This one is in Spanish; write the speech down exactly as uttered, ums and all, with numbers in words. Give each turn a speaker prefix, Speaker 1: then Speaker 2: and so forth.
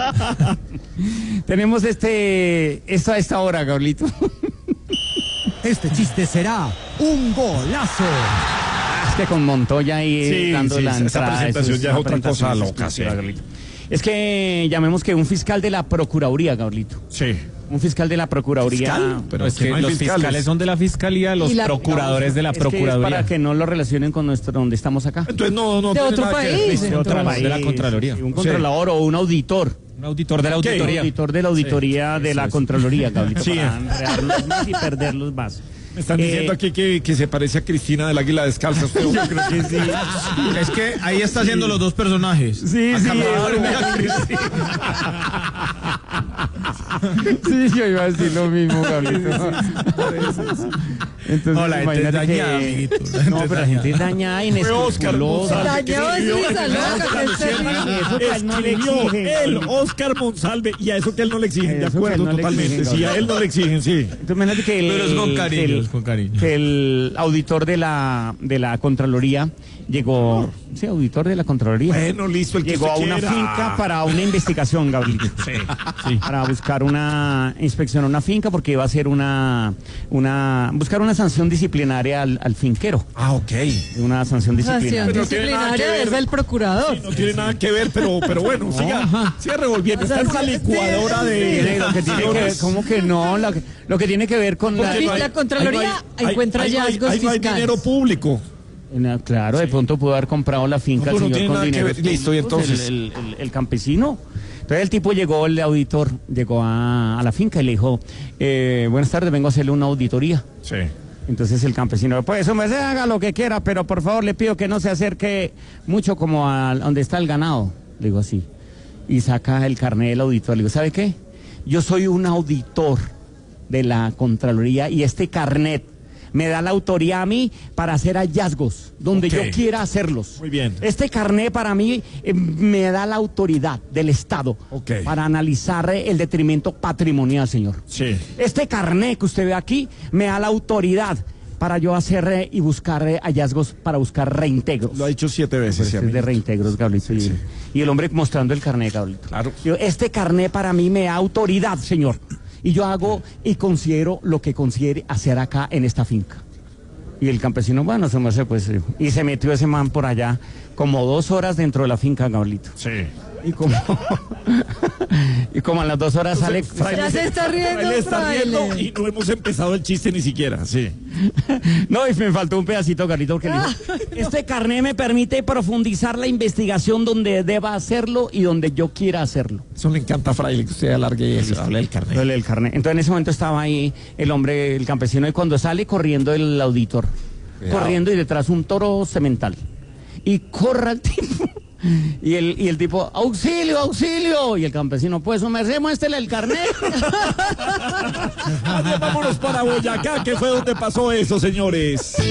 Speaker 1: Tenemos este, esto a esta hora, Gablito.
Speaker 2: Este chiste será un golazo.
Speaker 1: Es que con Montoya ahí
Speaker 3: Sí,
Speaker 1: dando
Speaker 3: sí,
Speaker 1: la
Speaker 3: esa
Speaker 1: entrada.
Speaker 3: presentación
Speaker 1: eso
Speaker 3: ya es otra
Speaker 1: una
Speaker 3: cosa
Speaker 1: presentación
Speaker 3: loca,
Speaker 1: exclusiva,
Speaker 3: sí.
Speaker 1: Gablito. Es que llamemos que un fiscal de la Procuraduría, Gablito.
Speaker 3: Sí.
Speaker 1: Un fiscal de la Procuraduría.
Speaker 3: ¿Fiscal? Pero
Speaker 4: es
Speaker 3: que
Speaker 4: que
Speaker 3: no hay
Speaker 4: los
Speaker 3: fiscales.
Speaker 4: fiscales son de la fiscalía, los
Speaker 5: Y la-
Speaker 4: procuradores de la
Speaker 1: Es que es
Speaker 4: procuraduría.
Speaker 1: para que no lo relacionen con nuestro donde estamos acá.
Speaker 3: Entonces no, no
Speaker 5: De
Speaker 3: tiene
Speaker 5: otro
Speaker 3: nada que ver.
Speaker 5: país.
Speaker 3: Listo.
Speaker 1: De otro
Speaker 4: Controlador
Speaker 1: país,
Speaker 4: de la Contraloría.
Speaker 1: sí, un controlador o un auditor.
Speaker 4: Un auditor de la
Speaker 3: Ok.
Speaker 1: Un
Speaker 4: auditoría.
Speaker 1: auditor de la auditoría de la Contraloría, Gablito,
Speaker 3: Sí.
Speaker 1: para enredarlos más y perderlos más.
Speaker 3: Me están
Speaker 1: Eh,
Speaker 3: diciendo aquí que, que se parece a Cristina del Águila Descalza. Usted, yo creo que sí.
Speaker 6: Es que ahí está haciendo los dos personajes.
Speaker 1: Sí, sí, sí, yo iba a decir lo mismo, Gablito. Entonces,
Speaker 6: No, la gente es
Speaker 1: imagínate
Speaker 6: dañada,
Speaker 1: que-
Speaker 6: amiguito. La
Speaker 1: No,
Speaker 6: gente
Speaker 1: pero la
Speaker 6: es
Speaker 1: gente es dañada,
Speaker 3: Fue Oscar
Speaker 1: inescrupulosa.
Speaker 3: Monsalve que
Speaker 5: Dañado es
Speaker 3: escribió-
Speaker 5: risa loca, que es terrible.
Speaker 1: Eso que a él no le
Speaker 3: Escribió
Speaker 1: exigen.
Speaker 3: él, Oscar Monsalve, y a eso que a él no le exigen, de
Speaker 1: Eso que a él
Speaker 3: acuerdo,
Speaker 1: no le
Speaker 3: totalmente.
Speaker 1: exigen,
Speaker 3: Sí, a él no le exigen, sí.
Speaker 1: Entonces, imagínate que el,
Speaker 6: Pero es con
Speaker 1: que
Speaker 6: cariño,
Speaker 1: el-
Speaker 6: es con cariño.
Speaker 1: que el auditor de la, de la Contraloría llegó, sí, auditor de la Contraloría.
Speaker 3: Bueno, listo, el que
Speaker 1: Llegó a
Speaker 3: usted
Speaker 1: una
Speaker 3: quiera.
Speaker 1: finca para una investigación, Gabriel.
Speaker 3: Sí.
Speaker 1: Para buscar una inspección a una finca porque iba a hacer una, una buscar una sanción disciplinaria al, al finquero.
Speaker 3: Ah, ok.
Speaker 1: Una sanción disciplinaria.
Speaker 3: Pero no tiene nada que
Speaker 5: Disciplinaria
Speaker 3: ver.
Speaker 5: es del procurador.
Speaker 3: Sí, no tiene nada que ver, pero, pero bueno, siga, siga revolviendo.
Speaker 5: O sea,
Speaker 3: Está esa
Speaker 5: sí,
Speaker 3: licuadora
Speaker 5: sí,
Speaker 3: de...
Speaker 1: Tiene lo que tiene que ver, ¿cómo que no? Lo que, lo que tiene que ver con la,
Speaker 5: Porque
Speaker 3: no hay-
Speaker 5: la Contraloría
Speaker 3: ahí no hay-
Speaker 5: encuentra
Speaker 3: ahí no hay-
Speaker 5: hallazgos
Speaker 3: ahí no hay
Speaker 5: fiscales.
Speaker 3: dinero público.
Speaker 1: Na- Claro, de pronto pudo haber comprado la finca
Speaker 3: No,
Speaker 1: el
Speaker 3: pero no
Speaker 1: señor
Speaker 3: tiene
Speaker 1: con
Speaker 3: nada que
Speaker 1: dinero.
Speaker 3: ver. Listo, y entonces.
Speaker 1: El, el- el- el campesino. Entonces el tipo llegó, el auditor, llegó a, a la finca y le dijo, eh, buenas tardes, vengo a hacerle una auditoría.
Speaker 3: Sí.
Speaker 1: Entonces el campesino, pues eso me haga lo que quiera, pero por favor le pido que no se acerque mucho como a donde está el ganado. Le digo así. Y saca el carnet del auditor. Le digo, ¿sabe qué? Yo soy un auditor de la Contraloría y este carnet me da la autoría a mí para hacer hallazgos donde
Speaker 3: Ok.
Speaker 1: yo quiera hacerlos.
Speaker 3: Muy bien.
Speaker 1: Este carnet para mí eh, me da la autoridad del Estado
Speaker 3: Ok.
Speaker 1: para analizar eh, el detrimento patrimonial, señor.
Speaker 3: Sí.
Speaker 1: Este carnet que usted ve aquí me da la autoridad para yo hacer eh, y buscar eh, hallazgos, para buscar reintegros.
Speaker 3: Lo ha dicho siete veces.
Speaker 1: Pues
Speaker 3: sí,
Speaker 1: es de
Speaker 3: amigo.
Speaker 1: reintegros, Gablito. Y, y el hombre mostrando el carnet, Gablito.
Speaker 3: Claro.
Speaker 1: Yo, este carnet para mí me da autoridad, señor. Y yo hago y considero lo que considere hacer acá en esta finca. Y el campesino, bueno, se me hace, pues, eh, y se metió ese man por allá como dos horas dentro de la finca, Gablito.
Speaker 3: Sí.
Speaker 1: Y como, y como a las dos horas sale...
Speaker 5: Ya se está riendo,
Speaker 3: Él está riendo
Speaker 5: fraile.
Speaker 3: y no hemos empezado el chiste ni siquiera. Sí.
Speaker 1: No, y me faltó un pedacito, Carlito, porque le dijo, este carnet me permite profundizar la investigación donde deba hacerlo y donde yo quiera hacerlo.
Speaker 3: Eso le encanta a Fraile, que usted alargue eso. Hable del carnet.
Speaker 1: El, el carnet. Entonces en ese momento estaba ahí el hombre, el campesino, y cuando sale corriendo el auditor,
Speaker 3: Cuidado.
Speaker 1: corriendo y detrás un toro semental. Y corra el tipo. Y el, y el tipo, auxilio, auxilio. Y el campesino, pues, su merced, muéstrele el carnet.
Speaker 3: Oye, vámonos para Boyacá, que fue donde pasó eso, señores.